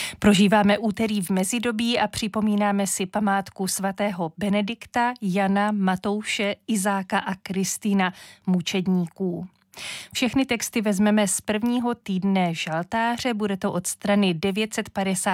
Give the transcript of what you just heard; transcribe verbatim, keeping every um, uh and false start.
Prožíváme úterý v mezidobí a připomínáme si památku svatého Benedikta, Jana, Matouše, Izáka a Kristýna, mučedníků. Všechny texty vezmeme z prvního týdne žaltáře, bude to od strany devět set padesát